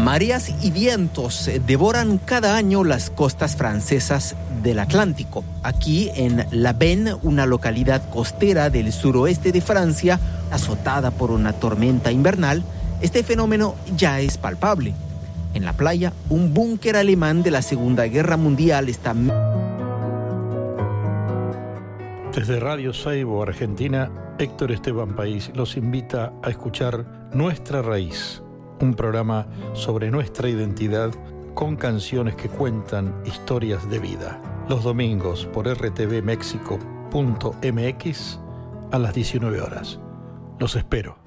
Mareas y vientos devoran cada año las costas francesas del Atlántico. Aquí en La Benne, una localidad costera del suroeste de Francia, azotada por una tormenta invernal, este fenómeno ya es palpable. En la playa, un búnker alemán de la Segunda Guerra Mundial está... Desde Radio Saibo, Argentina, Héctor Esteban País los invita a escuchar Nuestra Raíz, un programa sobre nuestra identidad con canciones que cuentan historias de vida. Los domingos por rtvmexico.mx a las 19 horas. Los espero.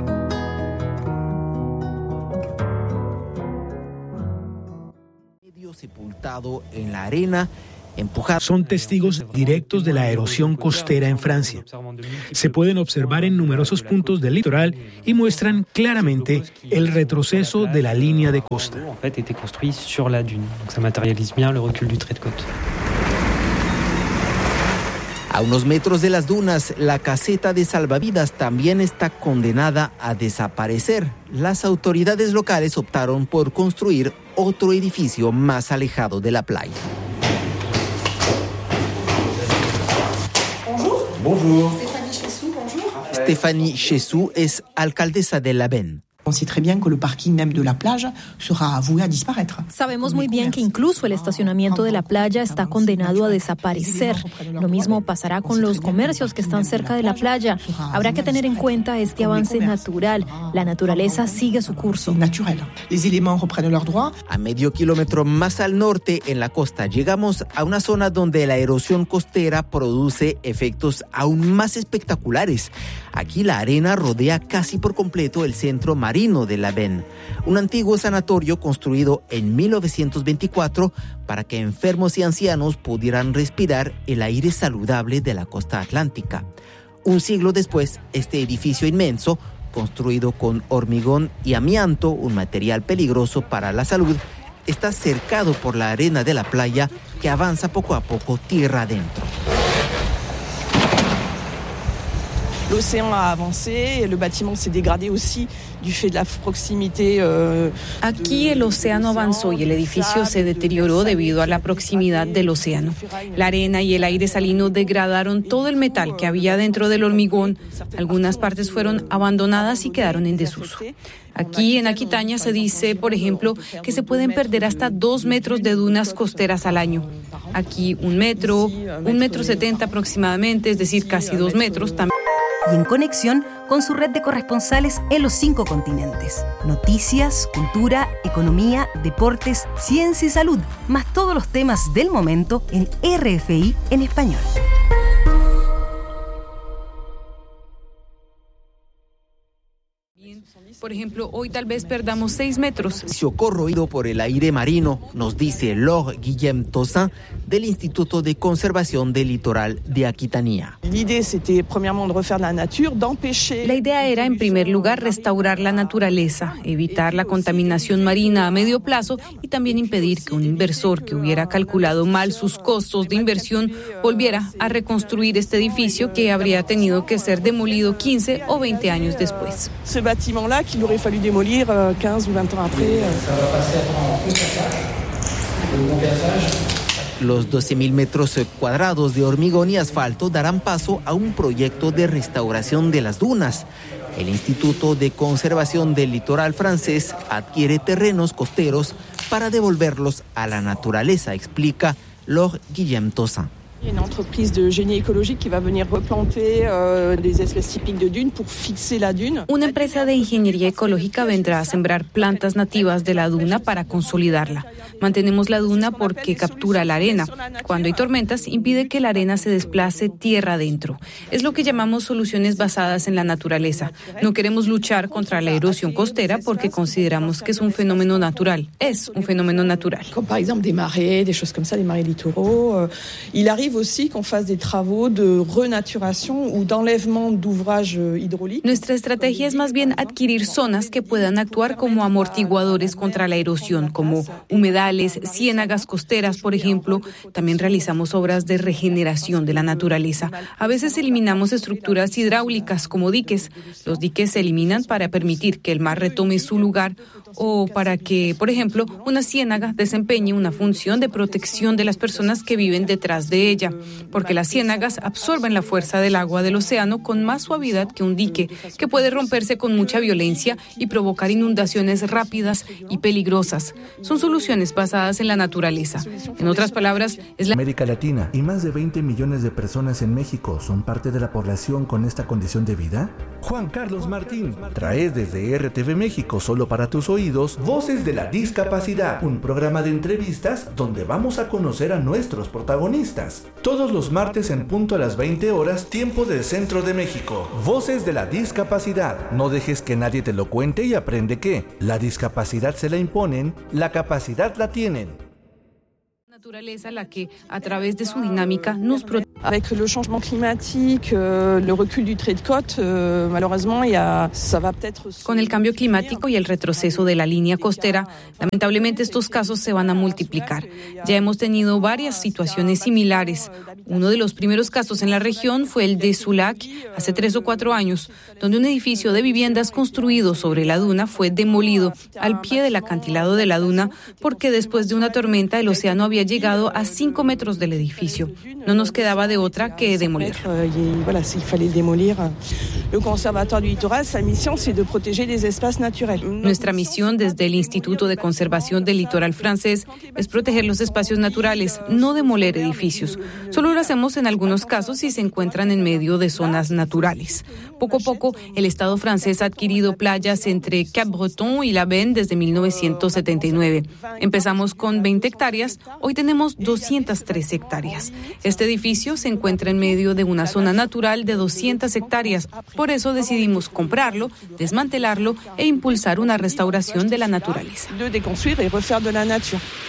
Medio sepultado en la arena. Son testigos directos de la erosión costera en Francia. Se pueden observar en numerosos puntos del litoral y muestran claramente el retroceso de la línea de costa. A unos metros de las dunas, la caseta de salvavidas también está condenada a desaparecer. Las autoridades locales optaron por construir otro edificio más alejado de la playa. Bonjour. Stéphanie Chessou es alcaldesa de La Benne. Sabemos muy bien que incluso el estacionamiento de la playa está condenado a desaparecer. Lo mismo pasará con los comercios que están cerca de la playa. Habrá que tener en cuenta este avance natural. La naturaleza sigue su curso. A medio kilómetro más al norte, en la costa, llegamos a una zona donde la erosión costera produce efectos aún más espectaculares. Aquí la arena rodea casi por completo el centro marino de La Benne, un antiguo sanatorio construido en 1924 para que enfermos y ancianos pudieran respirar el aire saludable de la costa atlántica. Un siglo después, este edificio inmenso, construido con hormigón y amianto, un material peligroso para la salud, está cercado por la arena de la playa que avanza poco a poco tierra adentro. L'océan a avancé, el bâtiment s'est dégradé aussi du fait de la proximité. Aquí el océano avanzó y el edificio se deterioró debido a la proximidad del océano. La arena y el aire salino degradaron todo el metal que había dentro del hormigón. Algunas partes fueron abandonadas y quedaron en desuso. Aquí en Aquitania se dice, por ejemplo, que se pueden perder hasta 2 metros de dunas costeras al año. Aquí 1 metro, 1,70 m aproximadamente, es decir, casi 2 metros también. Y en conexión con su red de corresponsales en los 5 continentes. Noticias, cultura, economía, deportes, ciencia y salud, más todos los temas del momento en RFI en español. Por ejemplo, hoy tal vez perdamos 6 metros. Corroído por el aire marino, nos dice Laure Guillem-Tosin del Instituto de Conservación del Litoral de Aquitania. La idea era, en primer lugar, restaurar la naturaleza, evitar la contaminación marina a medio plazo y también impedir que un inversor que hubiera calculado mal sus costos de inversión volviera a reconstruir este edificio que habría tenido que ser demolido 15 o 20 años después. Qu'il aurait fallu démolir 15 ou 20 ans après. Los 12.000 metros cuadrados de hormigón y asfalto darán paso a un proyecto de restauración de las dunas. El Instituto de Conservación del Litoral francés adquiere terrenos costeros para devolverlos a la naturaleza, explica Laure Guillem-Tosin. Une entreprise de génie écologique qui va venir replanter des espèces typiques de dunes pour fixer la dune. Una empresa de ingeniería ecológica vendrá a sembrar plantas nativas de la duna para consolidarla. Mantenemos la duna porque captura la arena. Cuando hay tormentas, impide que la arena se desplace tierra adentro. Es lo que llamamos soluciones basadas en la naturaleza. No queremos luchar contra la erosión costera porque consideramos que es un fenómeno natural. Es un fenómeno natural. Comme par exemple des marées, des choses comme ça, des marées littoraux. Il arrive arrive aussi qu'on fasse des travaux de renaturation ou d'enlèvement d'ouvrages hydrauliques. Nuestra estrategia es más bien adquirir zonas que puedan actuar como amortiguadores contra la erosión, como humedales, ciénagas costeras, por ejemplo. También realizamos obras de regeneración de la naturaleza. A veces eliminamos estructuras hidráulicas como diques. Los diques se eliminan para permitir que el mar retome su lugar o para que, por ejemplo, una ciénaga desempeñe una función de protección de las personas que viven detrás de ella, porque las ciénagas absorben la fuerza del agua del océano con más suavidad que un dique, que puede romperse con mucha violencia y provocar inundaciones rápidas y peligrosas. Son soluciones basadas en la naturaleza. En otras palabras, es la América Latina y más de 20 millones de personas en México son parte de la población con esta condición de vida. Juan Carlos Martín trae desde RTV México, solo para tus oídos, Voces de la Discapacidad, un programa de entrevistas donde vamos a conocer a nuestros protagonistas. Todos los martes en punto a las 20 horas, tiempo del centro de México. Voces de la Discapacidad. No dejes que nadie te lo cuente y aprende que la discapacidad se la imponen, la capacidad la tienen. Naturaleza la que, a través de su dinámica, nos protege. Avec le changement climatique, le recul du trait de côte, malheureusement, ça va peut-être... Con el cambio climático y el retroceso de la línea costera, lamentablemente estos casos se van a multiplicar. Ya hemos tenido varias situaciones similares. Uno de los primeros casos en la región fue el de Sulac, hace 3 o 4 años, donde un edificio de viviendas construido sobre la duna fue demolido al pie del acantilado de la duna porque después de una tormenta el océano había llegado a 5 metros del edificio. No nos quedaba de otra que demolerlo. Voilà, il fallait démolir. Le Conservatoire du Littoral, sa mission, c'est de protéger les espaces naturels. Nuestra misión desde el Instituto de Conservación del Litoral francés es proteger los espacios naturales, no demoler edificios. Solo lo hacemos en algunos casos si se encuentran en medio de zonas naturales. Poco a poco, el Estado francés ha adquirido playas entre Cap-Breton y La Benne desde 1979. Empezamos con 20 hectáreas, hoy tenemos 203 hectáreas. Este edificio se encuentra en medio de una zona natural de 200 hectáreas. Por eso decidimos comprarlo, desmantelarlo e impulsar una restauración de la naturaleza. De déconstruire et refaire de la nature.